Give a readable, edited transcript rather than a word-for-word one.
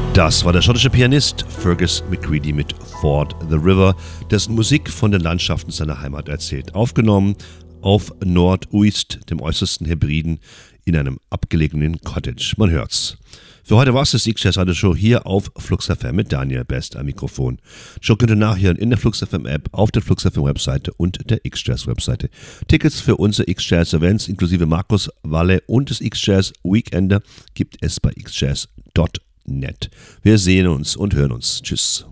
Das war der schottische Pianist Fergus McCready mit Ford the River, dessen Musik von den Landschaften seiner Heimat erzählt. Aufgenommen auf Norduist, dem äußersten Hebriden, in einem abgelegenen Cottage. Man hört's. Für heute war's das X-Jazz Radio Show hier auf Flux FM mit Daniel Best am Mikrofon. Show könnt ihr nachhören in der Flux FM App, auf der Flux FM Webseite und der X-Jazz Webseite. Tickets für unsere X-Jazz Events inklusive Markus Walle und des X-Jazz Weekender gibt es bei xjazz.net. Wir sehen uns und hören uns. Tschüss.